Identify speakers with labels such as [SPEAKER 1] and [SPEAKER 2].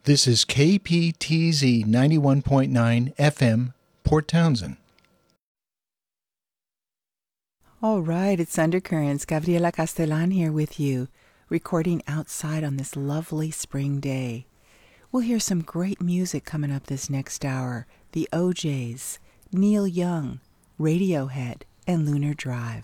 [SPEAKER 1] This is KPTZ 91.9 FM, Port Townsend.
[SPEAKER 2] All right, it's Undercurrents. Gabriela Castellan here with you, recording outside on this lovely spring day. We'll hear some great music coming up this next hour. The O'Jays, Neil Young, Radiohead, and Lunar Drive.